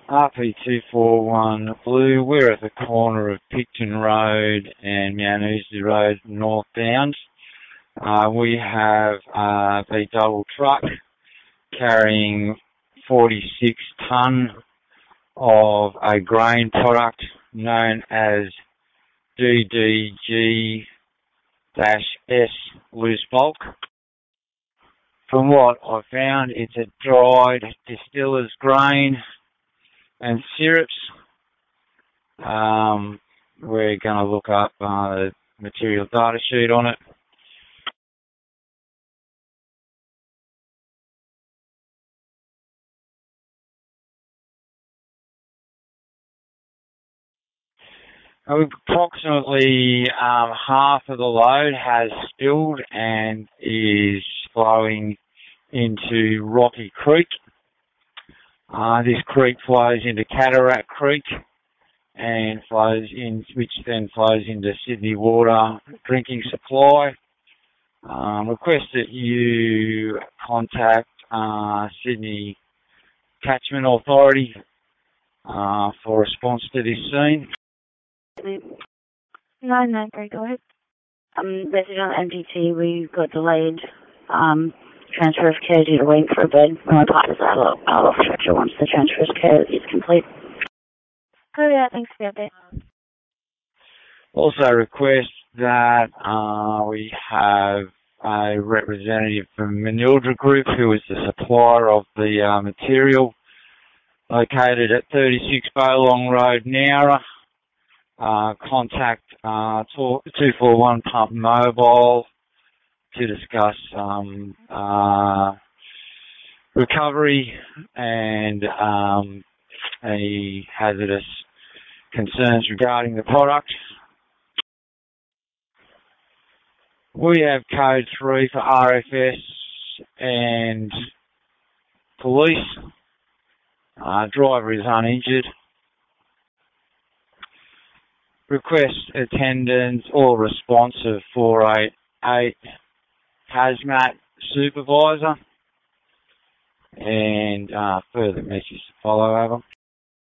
RP241 Blue. We're at the corner of Picton Road and Mount Road northbound. We have a double truck carrying 46 tonne of a grain product known as DDG-S loose bulk. From what I found, it's a dried distiller's grain and syrups. We're going to look up the material data sheet on it. Approximately half of the load has spilled and is flowing into Rocky Creek. This creek flows into Cataract Creek and which then flows into Sydney Water drinking supply. Request that you contact Sydney Catchment Authority for response to this scene. 993, go ahead. Message on MDT, we got delayed transfer of care due to waiting for a bed. When my partner's out of structure once the transfer of care is complete. Oh yeah, thanks for the update. Also request that we have a representative from Manildra Group, who is the supplier of the material, located at 36 Bowlong Road, Nowra. Contact 241 Pump Mobile to discuss recovery and any hazardous concerns regarding the product. We have code 3 for RFS and police. Driver is uninjured. Request attendance or responsive 488 Hazmat Supervisor, and further message to follow over.